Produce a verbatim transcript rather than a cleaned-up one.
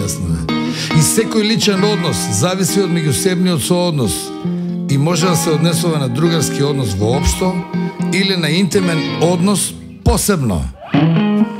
интересно е. И секој личен однос зависи од меѓусебниот сооднос и може да се однесува на другарски однос воопшто или на интимен однос посебно.